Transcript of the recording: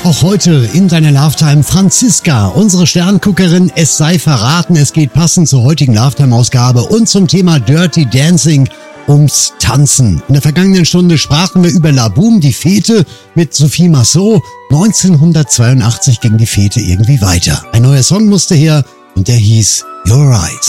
Auch heute in deiner Lovetime Franziska, unsere Sternguckerin. Es sei verraten, es geht passend zur heutigen Lovetime-Ausgabe und zum Thema Dirty Dancing ums Tanzen. In der vergangenen Stunde sprachen wir über La Boum, die Fete mit Sophie Marceau. 1982 ging die Fete irgendwie weiter. Ein neuer Song musste her und der hieß Your Eyes.